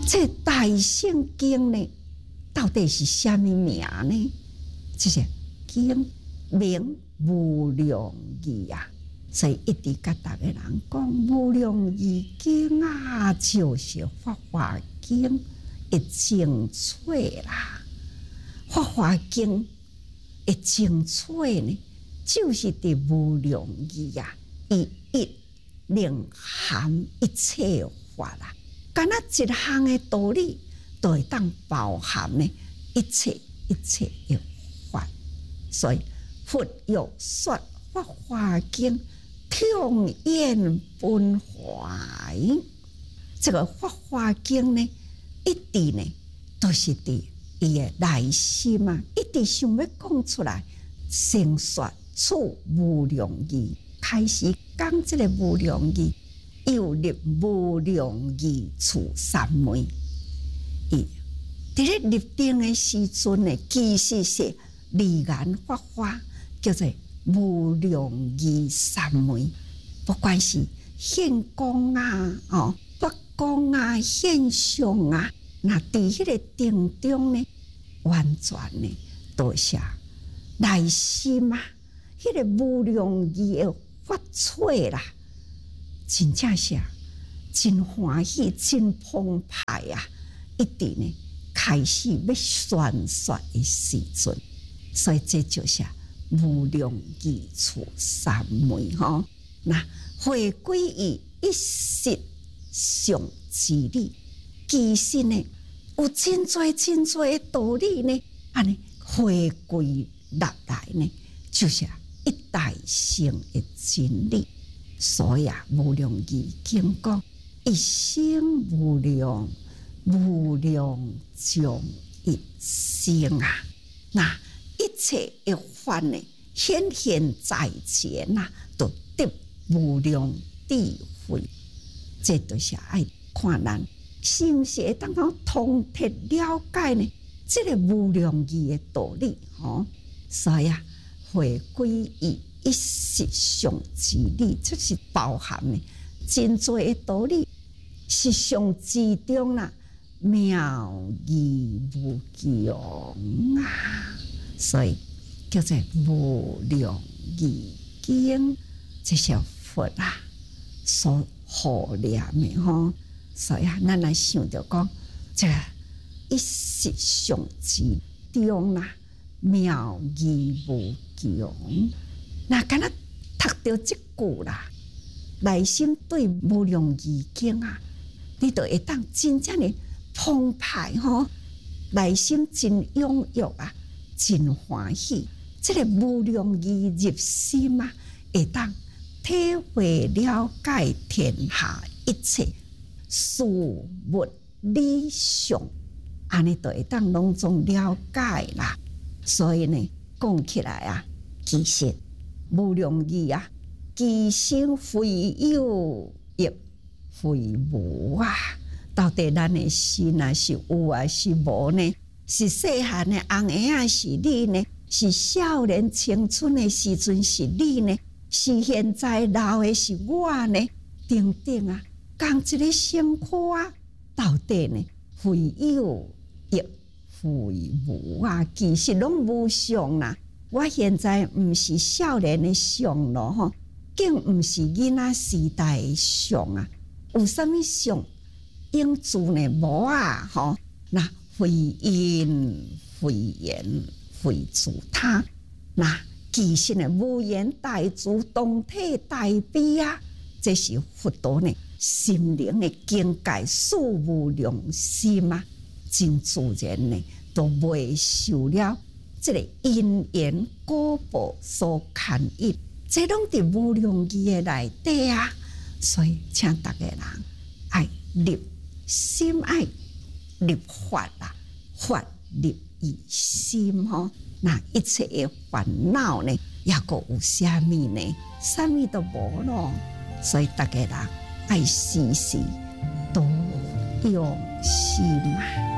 这大圣经呢，到底是什么名呢？这些经名无量义啊，所以一直甲大家人讲无量义经啊，就是法华经的精粹啦。法华经的精粹呢，就是伫无量义啊，伊一令含一切法啦。干那一项的道理，都会当包含呢一切的法。所以佛有说法华经，通言本怀。这个法华经呢，一直呢都是伫伊的内心啊，一直想要讲出来，先说出无量义，开始讲这个无量义。又立无量义处三昧，伊伫咧立定的时阵呢，其实是离言法华，叫做无量义三昧。不管是现光啊、发光啊、现象啊，那伫迄个定中呢，完全呢都是内心啊，迄个无量义的发出啦。真正是真欢喜、真澎湃啊！一直呢开始要宣说的时阵，所以这就是无量义处三昧吼。那回归于一实相之理，其实呢有真多的道理呢，安尼回归落来呢，就是一大乘的真理。所以无量义经讲一生无量，无量将一生啊！那一切的法呢，显现在前呐，都得无量智慧。这都是爱看人是不是会当通彻了解呢？这个无量义的道理吼，所以回归于一实相之理，这是包含呢真多的道理，实相之中啦，妙义无穷啊！所以叫做无量义经，这是佛啊所护念的吼。所以咱来想着讲，这一实相之中啦，妙义无穷。那敢若读到这句啦，内心对无量义经啊，你就会当真正的澎湃吼，内心真踊跃啊，真欢喜。这个无量义入心啊，会当体会了解天下一切事物理想，安尼就会当拢总了解啦。所以呢，讲起来啊，其实无量义啊，其实非有亦非无啊。到底咱的心啊是有啊是无呢？是细汉的红婴仔是你呢？是少年青春的时阵是你呢？是现在老的是我呢？等等啊，讲这个辛苦啊，到底呢非有亦非无啊？其实拢无相啦。我现在唔是少年的相咯吼，更唔是囡仔时代的相啊。有啥物相？应自呢无啊吼？那非因非缘非自他，那其实呢无缘大自同体大悲啊，这是佛陀呢心灵的境界，事无量心啊，真自然呢都未受了这个因缘果报所牵引，这拢伫无量义的内底啊。所以请大家人爱立心，爱立法啦，法立于心吼。那一切的烦恼呢，也个有啥物呢？啥物都无咯。所以大家人爱时时多用心啊。